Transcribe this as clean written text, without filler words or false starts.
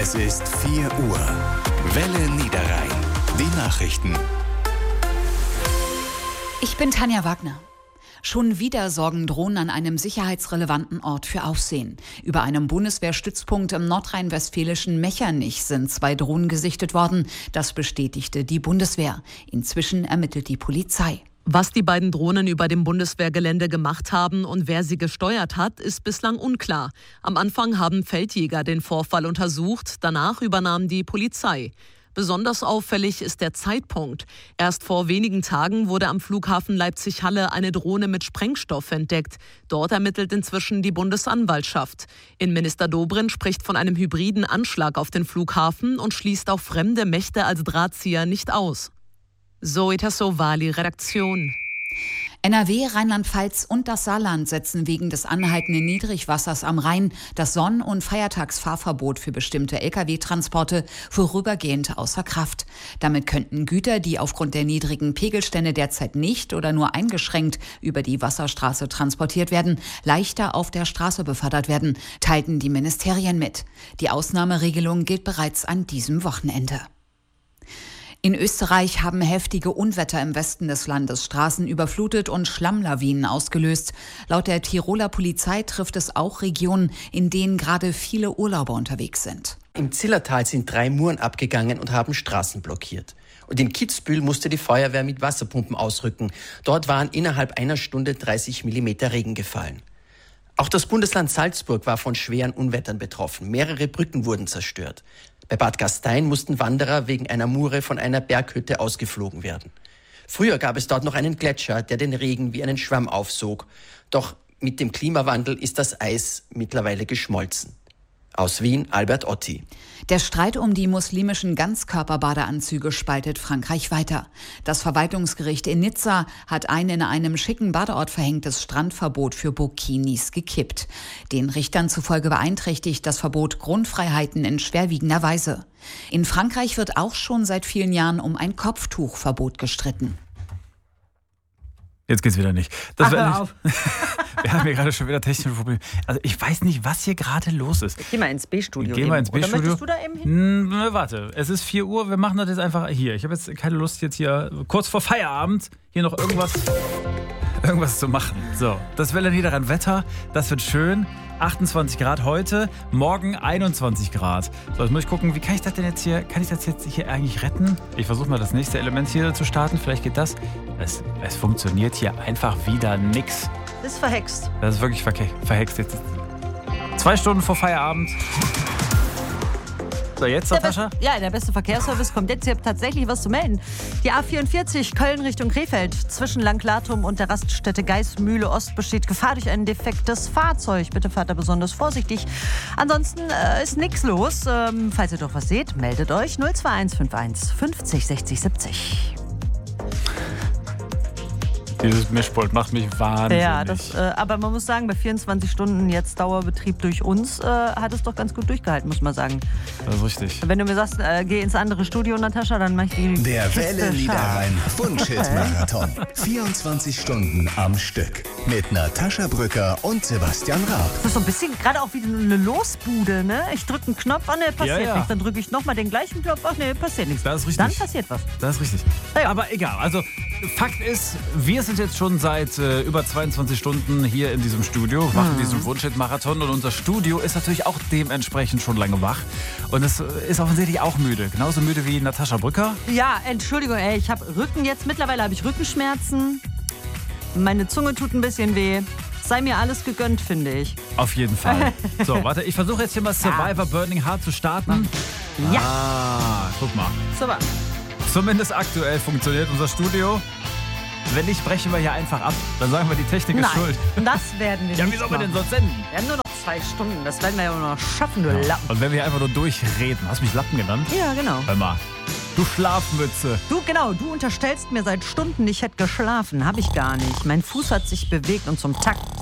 Es ist 4 Uhr. Welle Niederrhein. Die Nachrichten. Ich bin Tanja Wagner. Schon wieder sorgen Drohnen an einem sicherheitsrelevanten Ort für Aufsehen. Über einem Bundeswehrstützpunkt im nordrhein-westfälischen Mechernich sind 2 Drohnen gesichtet worden. Das bestätigte die Bundeswehr. Inzwischen ermittelt die Polizei. Was die beiden Drohnen über dem Bundeswehrgelände gemacht haben und wer sie gesteuert hat, ist bislang unklar. Am Anfang haben Feldjäger den Vorfall untersucht, danach übernahm die Polizei. Besonders auffällig ist der Zeitpunkt. Erst vor wenigen Tagen wurde am Flughafen Leipzig-Halle eine Drohne mit Sprengstoff entdeckt. Dort ermittelt inzwischen die Bundesanwaltschaft. Innenminister Dobrindt spricht von einem hybriden Anschlag auf den Flughafen und schließt auch fremde Mächte als Drahtzieher nicht aus. Zoe Tassovali, Redaktion. NRW, Rheinland-Pfalz und das Saarland setzen wegen des anhaltenden Niedrigwassers am Rhein das Sonn- und Feiertagsfahrverbot für bestimmte Lkw-Transporte vorübergehend außer Kraft. Damit könnten Güter, die aufgrund der niedrigen Pegelstände derzeit nicht oder nur eingeschränkt über die Wasserstraße transportiert werden, leichter auf der Straße befördert werden, teilten die Ministerien mit. Die Ausnahmeregelung gilt bereits an diesem Wochenende. In Österreich haben heftige Unwetter im Westen des Landes Straßen überflutet und Schlammlawinen ausgelöst. Laut der Tiroler Polizei trifft es auch Regionen, in denen gerade viele Urlauber unterwegs sind. Im Zillertal sind 3 Muren abgegangen und haben Straßen blockiert. Und in Kitzbühel musste die Feuerwehr mit Wasserpumpen ausrücken. Dort waren innerhalb einer Stunde 30 Millimeter Regen gefallen. Auch das Bundesland Salzburg war von schweren Unwettern betroffen. Mehrere Brücken wurden zerstört. Bei Bad Gastein mussten Wanderer wegen einer Mure von einer Berghütte ausgeflogen werden. Früher gab es dort noch einen Gletscher, der den Regen wie einen Schwamm aufsog. Doch mit dem Klimawandel ist das Eis mittlerweile geschmolzen. Aus Wien, Albert Otti. Der Streit um die muslimischen Ganzkörperbadeanzüge spaltet Frankreich weiter. Das Verwaltungsgericht in Nizza hat ein in einem schicken Badeort verhängtes Strandverbot für Burkinis gekippt. Den Richtern zufolge beeinträchtigt das Verbot Grundfreiheiten in schwerwiegender Weise. In Frankreich wird auch schon seit vielen Jahren um ein Kopftuchverbot gestritten. Jetzt geht's wieder nicht. Das hör auf. Wir haben hier gerade schon wieder technische Probleme. Also ich weiß nicht, was hier gerade los ist. Geh mal ins B-Studio. Geh mal ins Oder B-Studio. möchtest du da eben hin? Warte, es ist 4 Uhr, wir machen das jetzt einfach hier. Ich habe jetzt keine Lust, jetzt hier kurz vor Feierabend hier noch irgendwas zu machen. So, das Welle Niederrhein Wetter, das wird schön. 28 Grad heute, morgen 21 Grad. So, jetzt muss ich gucken, wie kann ich das jetzt hier eigentlich retten? Ich versuche mal das nächste Element hier zu starten, vielleicht geht das. Es funktioniert hier einfach wieder nix. Das ist verhext. Das ist wirklich verhext jetzt. 2 Stunden vor Feierabend. So, jetzt, Natascha? Der beste Verkehrsservice kommt jetzt. Ihr habt tatsächlich was zu melden. Die A44 Köln Richtung Krefeld. Zwischen Langlatum und der Raststätte Geismühle Ost besteht Gefahr durch ein defektes Fahrzeug. Bitte fahrt da besonders vorsichtig. Ansonsten ist nichts los. Falls ihr doch was seht, meldet euch 02151 50 60 70. Dieses Mischpult macht mich wahnsinnig. Ja, aber man muss sagen, bei 24 Stunden jetzt Dauerbetrieb durch uns hat es doch ganz gut durchgehalten, muss man sagen. Das ist richtig. Wenn du mir sagst, geh ins andere Studio, Natascha, dann mach ich die Der Welle Niederrhein Wunschhit-Marathon. 24 Stunden am Stück. Mit Natascha Brücker und Sebastian Raab. Das ist so ein bisschen gerade auch wie eine Losbude, ne? Ich drücke einen Knopf, passiert nichts. Dann drücke ich nochmal den gleichen Knopf, passiert nichts. Das ist richtig. Dann passiert was. Das ist richtig. Ja. Aber egal, also Fakt ist, wir sind jetzt schon seit über 22 Stunden hier in diesem Studio, machen diesen Wunschhit-Marathon und unser Studio ist natürlich auch dementsprechend schon lange wach und es ist offensichtlich auch müde, genauso müde wie Natascha Brücker. Ja, Entschuldigung, ich habe mittlerweile habe ich Rückenschmerzen, meine Zunge tut ein bisschen weh. Sei mir alles gegönnt, finde ich. Auf jeden Fall. So, warte, ich versuche jetzt hier mal Survivor Burning Heart zu starten. Ja. Guck mal. Super. Zumindest aktuell funktioniert unser Studio. Wenn nicht, brechen wir hier einfach ab. Dann sagen wir, die Technik ist schuld. Das werden wir nicht. Ja, wie soll man denn sonst senden? Wir haben nur noch 2 Stunden. Das werden wir ja noch schaffen, du Lappen. Und wenn wir einfach nur durchreden. Hast du mich Lappen genannt? Ja, genau. Hör mal. Du Schlafmütze. Du unterstellst mir seit Stunden, ich hätte geschlafen. Habe ich gar nicht. Mein Fuß hat sich bewegt und zum Takt